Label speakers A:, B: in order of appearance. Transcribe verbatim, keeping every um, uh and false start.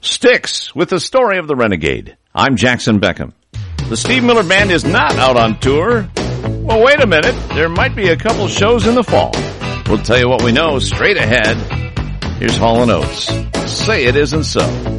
A: Styx with the story of the Renegade. I'm Jackson Beckham. The Steve Miller Band is not out on tour. Well, wait a minute. There might be a couple shows in the fall. We'll tell you what we know straight ahead. Here's Hall and Oates. Say It Isn't So.